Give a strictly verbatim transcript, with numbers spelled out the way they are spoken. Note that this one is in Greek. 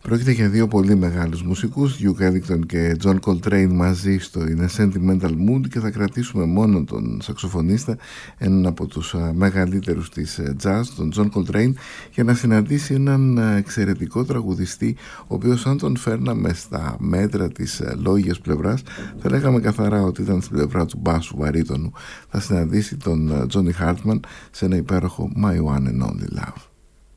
Πρόκειται για δύο πολύ μεγάλους μουσικούς, Duke Ellington και John Coltrane, μαζί στο In a Sentimental Mood, και θα κρατήσουμε μόνο τον σαξοφωνίστα, έναν από τους μεγαλύτερους της jazz, τον John Coltrane, για να συναντήσει έναν εξαιρετικό τραγουδιστή, ο οποίος αν τον φέρναμε στα μέτρα της λόγιας πλευράς θα λέγαμε καθαρά ότι ήταν στην πλευρά του μπάσου βαρύτονου. Θα συναντήσει τον Johnny Hartman σε ένα υπέροχο My One and Only Love.